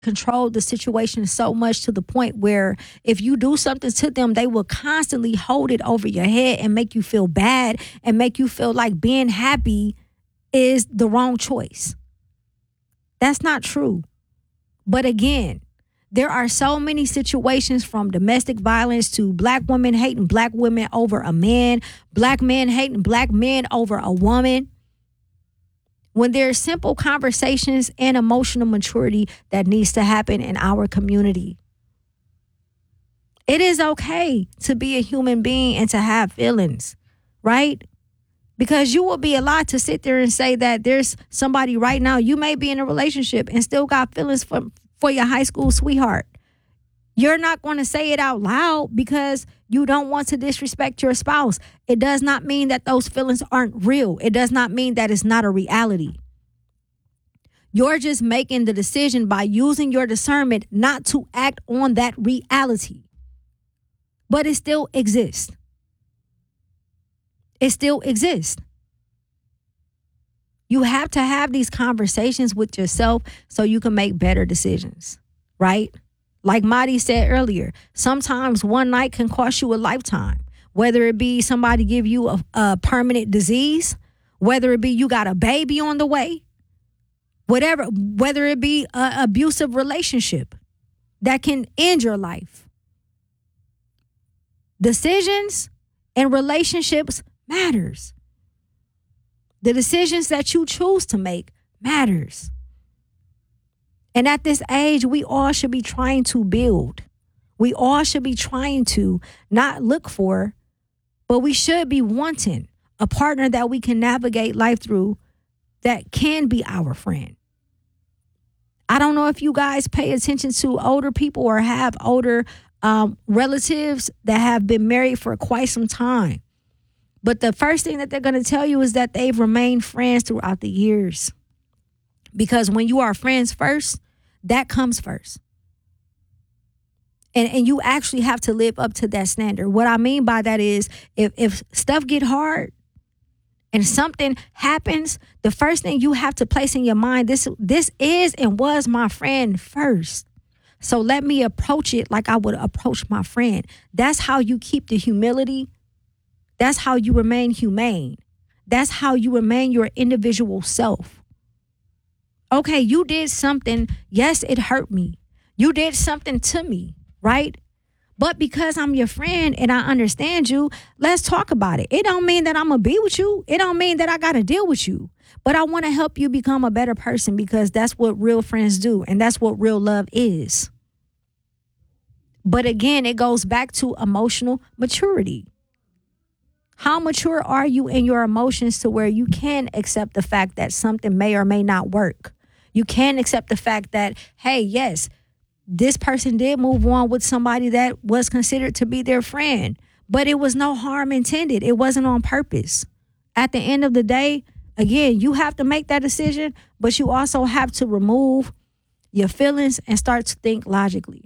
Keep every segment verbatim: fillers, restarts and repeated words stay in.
control the situation so much to the point where if you do something to them, they will constantly hold it over your head and make you feel bad and make you feel like being happy is the wrong choice. That's not true. But again, there are so many situations from domestic violence to black women hating black women over a man, black men hating black men over a woman. When there's simple conversations and emotional maturity that needs to happen in our community. It is okay to be a human being and to have feelings, right? Because you will be a lot to sit there and say that there's somebody right now, you may be in a relationship and still got feelings for, for your high school sweetheart. You're not going to say it out loud because you don't want to disrespect your spouse. It does not mean that those feelings aren't real. It does not mean that it's not a reality. You're just making the decision by using your discernment not to act on that reality. But it still exists. It still exists. You have to have these conversations with yourself so you can make better decisions, right? Like Madi said earlier, sometimes one night can cost you a lifetime, whether it be somebody give you a, a permanent disease, whether it be you got a baby on the way, whatever, whether it be an abusive relationship that can end your life. Decisions and relationships matters. The decisions that you choose to make matters. And at this age, we all should be trying to build. We all should be trying to not look for, but we should be wanting a partner that we can navigate life through that can be our friend. I don't know if you guys pay attention to older people or have older um, relatives that have been married for quite some time. But the first thing that they're going to tell you is that they've remained friends throughout the years. Because when you are friends first, that comes first. And and you actually have to live up to that standard. What I mean by that is if, if stuff get hard and something happens, the first thing you have to place in your mind, this, this is and was my friend first. So let me approach it like I would approach my friend. That's how you keep the humility. That's how you remain humane. That's how you remain your individual self. Okay, you did something. Yes, it hurt me. You did something to me, right? But because I'm your friend and I understand you, let's talk about it. It don't mean that I'm going to be with you. It don't mean that I got to deal with you. But I want to help you become a better person because that's what real friends do. And that's what real love is. But again, it goes back to emotional maturity. How mature are you in your emotions to where you can accept the fact that something may or may not work? You can accept the fact that, hey, yes, this person did move on with somebody that was considered to be their friend, but it was no harm intended. It wasn't on purpose. At the end of the day, again, you have to make that decision, but you also have to remove your feelings and start to think logically.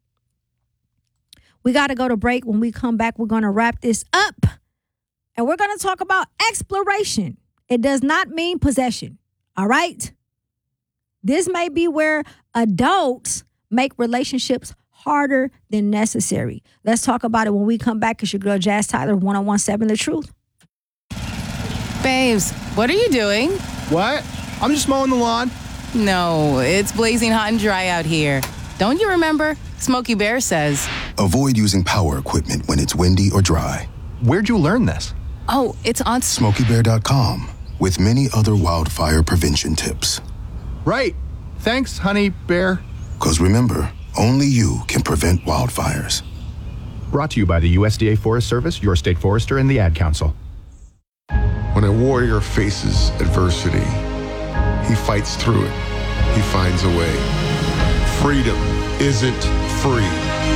We got to go to break. When we come back, we're going to wrap this up. And we're going to talk about exploration. It does not mean possession. All right? This may be where adults make relationships harder than necessary. Let's talk about it when we come back. It's your girl, Jazz Tyler, one oh one seven The Truth. Babes, what are you doing? What? I'm just mowing the lawn. No, it's blazing hot and dry out here. Don't you remember? Smokey Bear says, avoid using power equipment when it's windy or dry. Where'd you learn this? Oh, it's on Smokey Bear dot com with many other wildfire prevention tips. Right. Thanks, honey bear. Because remember, only you can prevent wildfires. Brought to you by the U S D A Forest Service, your state forester, and the Ad Council. When a warrior faces adversity, he fights through it. He finds a way. Freedom isn't free.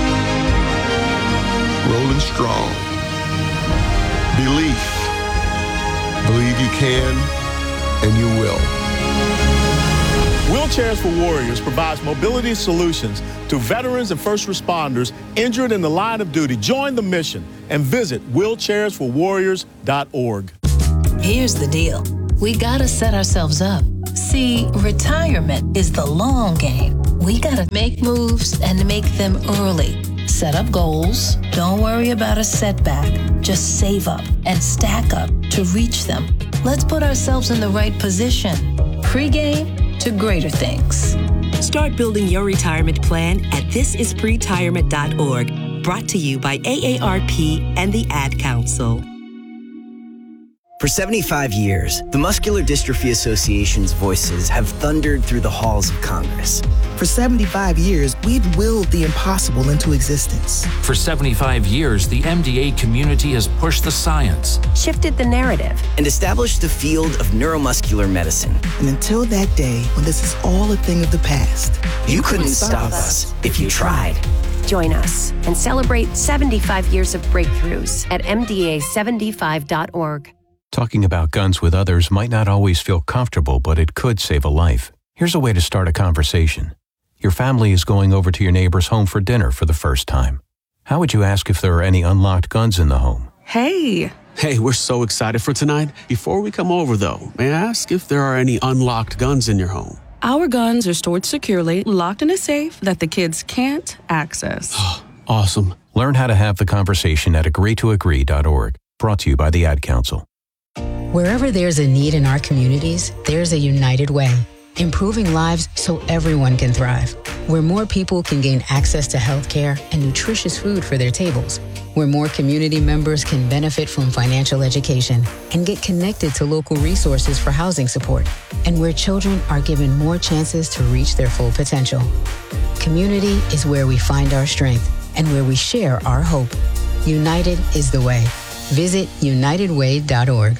Rolling strong. Belief. Believe you can, and you will. Wheelchairs for Warriors provides mobility solutions to veterans and first responders injured in the line of duty. Join the mission and visit wheelchairs for warriors dot org. Here's the deal. We gotta set ourselves up. See, retirement is the long game. We gotta make moves and make them early. Set up goals. Don't worry about a setback. Just save up and stack up to reach them. Let's put ourselves in the right position. Pre-game to greater things. Start building your retirement plan at this is pretirement dot org. Brought to you by A A R P and the Ad Council. For seventy-five years, the Muscular Dystrophy Association's voices have thundered through the halls of Congress. For seventy-five years, we've willed the impossible into existence. For seventy-five years, the M D A community has pushed the science, shifted the narrative, and established the field of neuromuscular medicine. And until that day, when this is all a thing of the past, you, you couldn't, couldn't stop us if you tried. Join us and celebrate seventy-five years of breakthroughs at M D A seventy-five dot org. Talking about guns with others might not always feel comfortable, but it could save a life. Here's a way to start a conversation. Your family is going over to your neighbor's home for dinner for the first time. How would you ask if there are any unlocked guns in the home? Hey! Hey, we're so excited for tonight. Before we come over, though, may I ask if there are any unlocked guns in your home? Our guns are stored securely, locked in a safe that the kids can't access. Awesome. Learn how to have the conversation at agree to agree dot org. Brought to you by the Ad Council. Wherever there's a need in our communities, there's a United Way. Improving lives so everyone can thrive. Where more people can gain access to health care and nutritious food for their tables. Where more community members can benefit from financial education and get connected to local resources for housing support. And where children are given more chances to reach their full potential. Community is where we find our strength and where we share our hope. United is the way. Visit united way dot org.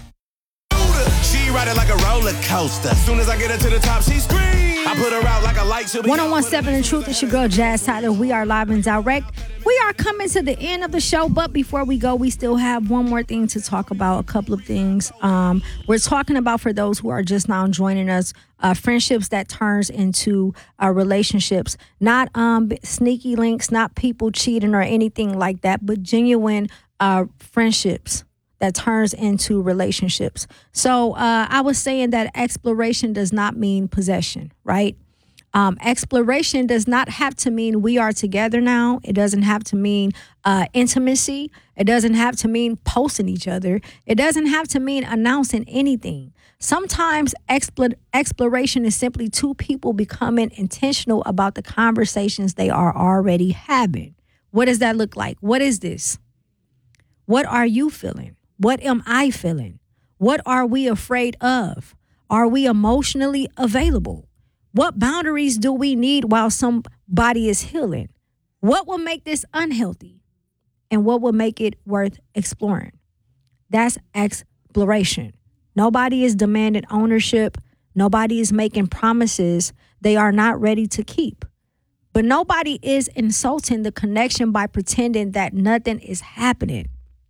Ride it like a roller coaster. As soon as I get her to the top, she screams. I put her out like a light. one oh one point seven The Truth. It's your girl, Jazz Tyler. We are live and direct. We are coming to the end of the show, but before we go, we still have one more thing to talk about, a couple of things. Um, we're talking about, for those who are just now joining us, uh, friendships that turns into uh, relationships. Not um, sneaky links, not people cheating or anything like that, but genuine uh, friendships that turns into relationships. So uh, I was saying that exploration does not mean possession, right? Um, exploration does not have to mean we are together now. It doesn't have to mean uh, intimacy. It doesn't have to mean posting each other. It doesn't have to mean announcing anything. Sometimes expl- exploration is simply two people becoming intentional about the conversations they are already having. What does that look like? What is this? What are you feeling? What am I feeling? What are we afraid of? Are we emotionally available? What boundaries do we need while somebody is healing? What will make this unhealthy? And what will make it worth exploring? That's exploration. Nobody is demanding ownership. Nobody is making promises they are not ready to keep. But nobody is insulting the connection by pretending that nothing is happening.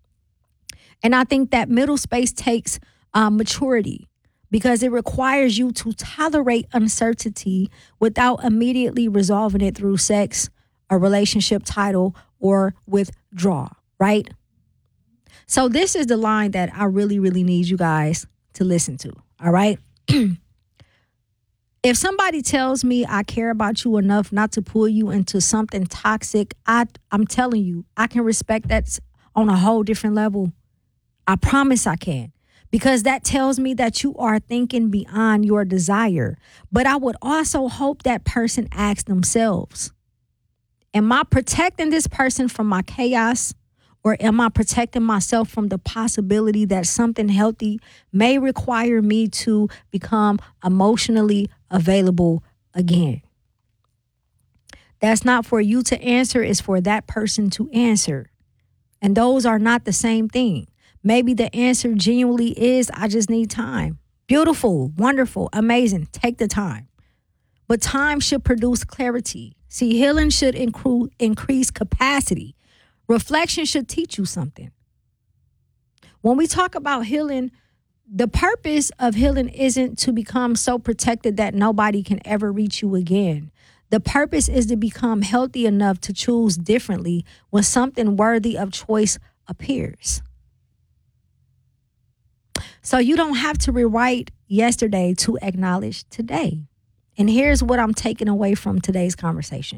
And I think that middle space takes uh, maturity, because it requires you to tolerate uncertainty without immediately resolving it through sex, a relationship title, or withdrawal, right? So this is the line that I really, really need you guys to listen to, all right? If somebody tells me I care about you enough not to pull you into something toxic, I, I'm telling you, I can respect that on a whole different level. I promise I can, because that tells me that you are thinking beyond your desire. But I would also hope that person asks themselves, am I protecting this person from my chaos, or am I protecting myself from the possibility that something healthy may require me to become emotionally available again? That's not for you to answer, it's for that person to answer. And those are not the same thing. Maybe the answer genuinely is, I just need time. Beautiful, wonderful, amazing. Take the time. But time should produce clarity. See, healing should incru- increase capacity. Reflection should teach you something. When we talk about healing, the purpose of healing isn't to become so protected that nobody can ever reach you again. The purpose is to become healthy enough to choose differently when something worthy of choice appears. So you don't have to rewrite yesterday to acknowledge today. And here's what I'm taking away from today's conversation.